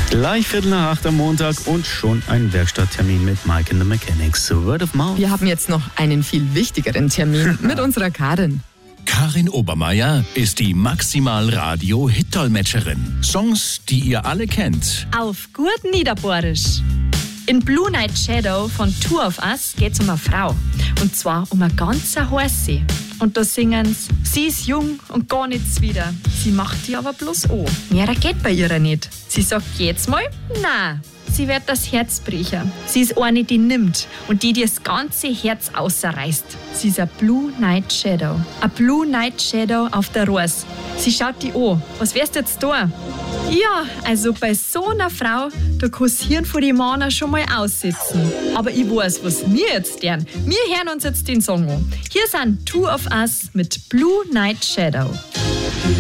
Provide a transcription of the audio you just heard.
Gleich 7:45 am Montag und schon ein Werkstatttermin mit Mike and the Mechanics. Word of Mouth. Wir haben jetzt noch einen viel wichtigeren Termin mit unserer Karin. Karin Obermeier ist die Maximal-Radio-Hit-Dolmetscherin. Songs, die ihr alle kennt. Auf gut Niederbohrisch. In Blue Night Shadow von Two of Us geht's um eine Frau. Und zwar um eine ganze Heiße. Und da singen's: Sie ist jung und gar nichts wieder. Sie macht die aber bloß an. Mehr geht bei ihr nicht. Sie sagt jetzt mal, nein. Sie wird das Herz brechen. Sie ist eine, die nimmt und die das ganze Herz ausreißt. Sie ist ein Blue Night Shadow. Ein Blue Night Shadow auf der Ross. Sie schaut die an. Was wirst du jetzt tun? Ja, also bei so einer Frau, da kann das Hirn von den Männern schon mal aussitzen. Aber ich weiß, was wir jetzt lernen. Wir hören uns jetzt den Song an. Hier sind Two of Us mit Blue Night Shadow.